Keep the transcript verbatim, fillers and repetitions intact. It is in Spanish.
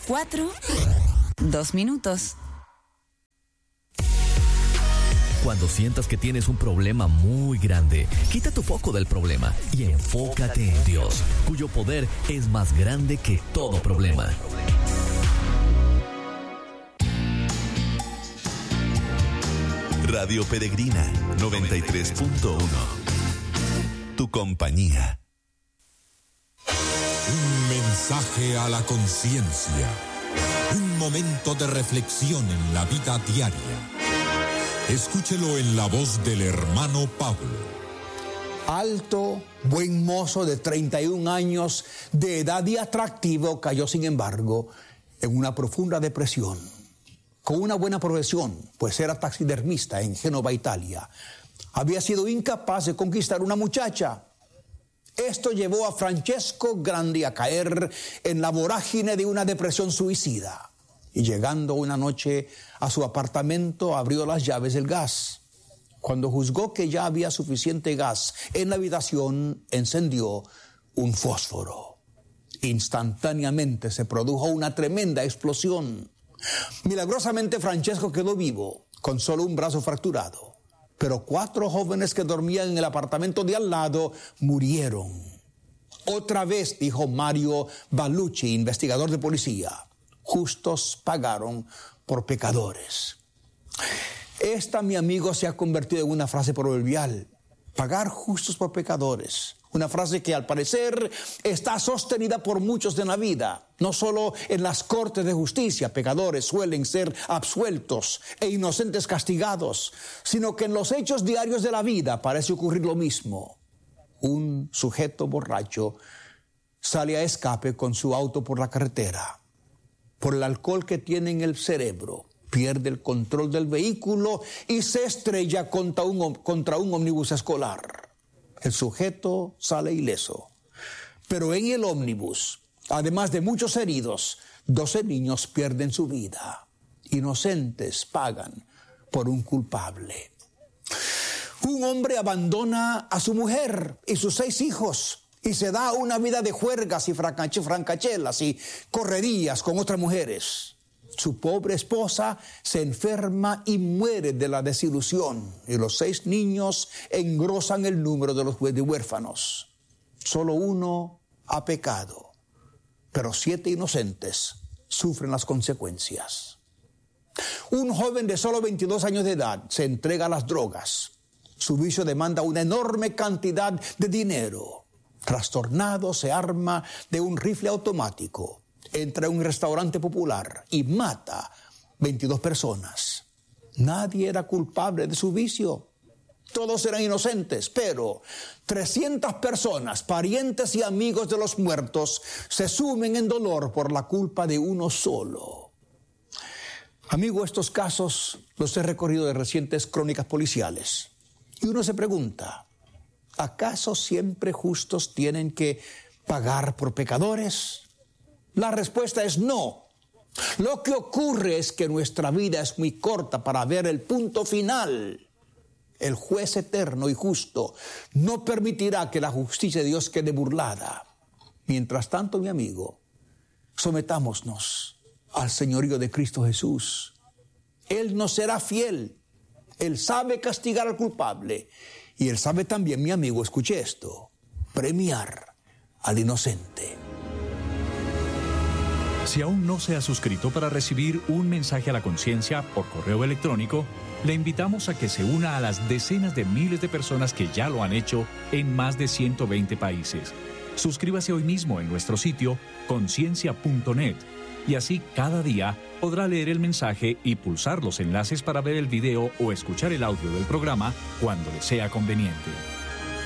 cuatro, dos minutos. Cuando sientas que tienes un problema muy grande, quita tu foco del problema y enfócate en Dios, cuyo poder es más grande que todo problema. Radio Peregrina noventa y tres punto uno. Tu compañía. Un mensaje a la conciencia. Un momento de reflexión en la vida diaria. Escúchelo en la voz del hermano Pablo. Alto, buen mozo de treinta y un años, de edad y atractivo, cayó sin embargo en una profunda depresión. Con una buena profesión, pues era taxidermista en Génova, Italia, había sido incapaz de conquistar una muchacha. Esto llevó a Francesco Grandi a caer en la vorágine de una depresión suicida. Y llegando una noche a su apartamento, abrió las llaves del gas. Cuando juzgó que ya había suficiente gas en la habitación, encendió un fósforo. Instantáneamente se produjo una tremenda explosión. Milagrosamente Francesco quedó vivo, con solo un brazo fracturado. Pero cuatro jóvenes que dormían en el apartamento de al lado murieron. Otra vez, dijo Mario Ballucci, investigador de policía, justos pagaron por pecadores. Esta, mi amigo, se ha convertido en una frase proverbial. Pagar justos por pecadores. Una frase que al parecer está sostenida por muchos de la vida. No solo en las cortes de justicia, pecadores suelen ser absueltos e inocentes castigados, sino que en los hechos diarios de la vida parece ocurrir lo mismo. Un sujeto borracho sale a escape con su auto por la carretera. Por el alcohol que tiene en el cerebro, pierde el control del vehículo y se estrella contra un, contra un ómnibus escolar. El sujeto sale ileso. Pero en el ómnibus, además de muchos heridos, doce niños pierden su vida. Inocentes pagan por un culpable. Un hombre abandona a su mujer y sus seis hijos y se da una vida de juergas y francachelas y correrías con otras mujeres. Su pobre esposa se enferma y muere de la desilusión, y los seis niños engrosan el número de los huérfanos. Solo uno ha pecado, pero siete inocentes sufren las consecuencias. Un joven de solo veintidós años de edad se entrega a las drogas. Su vicio demanda una enorme cantidad de dinero. Trastornado, se arma de un rifle automático, entra a un restaurante popular y mata veintidós personas. Nadie era culpable de su vicio. Todos eran inocentes, pero trescientas personas, parientes y amigos de los muertos, se sumen en dolor por la culpa de uno solo. Amigo, estos casos los he recorrido de recientes crónicas policiales. Y uno se pregunta, ¿acaso siempre justos tienen que pagar por pecadores? La respuesta es no. Lo que ocurre es que nuestra vida es muy corta para ver el punto final. El juez eterno y justo no permitirá que la justicia de Dios quede burlada. Mientras tanto, mi amigo, sometámonos al señorío de Cristo Jesús. Él nos será fiel. Él sabe castigar al culpable. Y Él sabe también, mi amigo, escuche esto, premiar al inocente. Si aún no se ha suscrito para recibir un mensaje a la conciencia por correo electrónico, le invitamos a que se una a las decenas de miles de personas que ya lo han hecho en más de ciento veinte países. Suscríbase hoy mismo en nuestro sitio conciencia punto net y así cada día podrá leer el mensaje y pulsar los enlaces para ver el video o escuchar el audio del programa cuando le sea conveniente.